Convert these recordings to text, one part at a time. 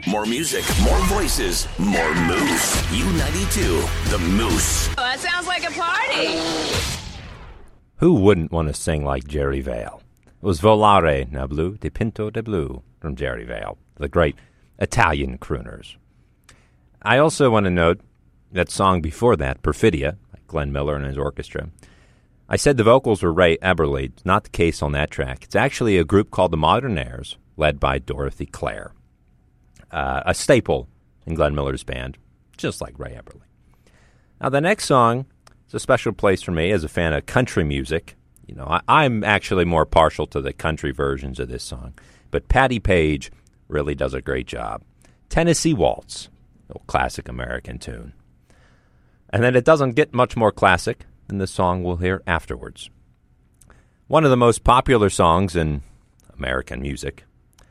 More music, more voices, more moose. U92, the Moose. Oh, that sounds like a party. Who wouldn't want to sing like Jerry Vale? It was Volare na blu, di pinto de blu from Jerry Vale, the great Italian crooners. I also want to note that song before that, Perfidia, by Glenn Miller and his orchestra. I said the vocals were Ray Eberle. It's not the case on that track. It's actually a group called the Modernaires, led by Dorothy Clare, a staple in Glenn Miller's band, just like Ray Eberle. Now, the next song is a special place for me as a fan of country music. You know, I'm actually more partial to the country versions of this song, but Patti Page really does a great job. Tennessee Waltz, a classic American tune. And then it doesn't get much more classic than the song we'll hear afterwards. One of the most popular songs in American music.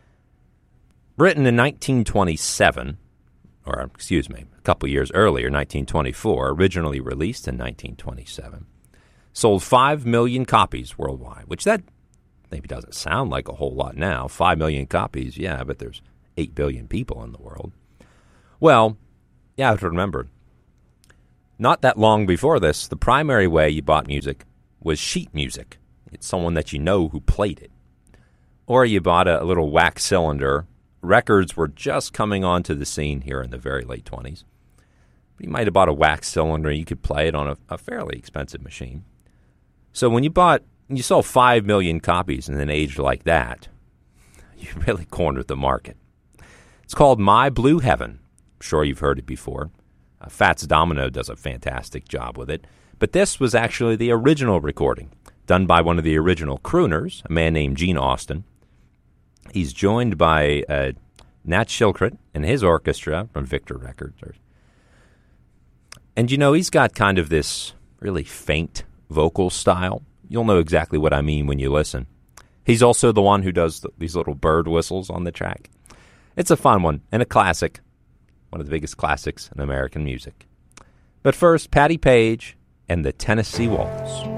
Written in 1927, or excuse me, a couple years earlier, 1924, originally released in 1927. Sold 5 million copies worldwide, which that maybe doesn't sound like a whole lot now. 5 million copies, yeah, but there's 8 billion people in the world. Well, you have to remember, not that long before this, the primary way you bought music was sheet music. It's someone that you know who played it. Or you bought a little wax cylinder. Records were just coming onto the scene here in the very late 20s. But you might have bought a wax cylinder. You could play it on a fairly expensive machine. So when you sold 5 million copies in an age like that, you really cornered the market. It's called My Blue Heaven. I'm sure you've heard it before. Fats Domino does a fantastic job with it. But this was actually the original recording, done by one of the original crooners, a man named Gene Austin. He's joined by Nat Shilkret and his orchestra from Victor Records. And, you know, he's got kind of this really faint vocal style. You'll know exactly what I mean when you listen. He's also the one who does these little bird whistles on the track. It's a fun one and a classic. One of the biggest classics in American music. But first, Patti Page and the Tennessee Waltz.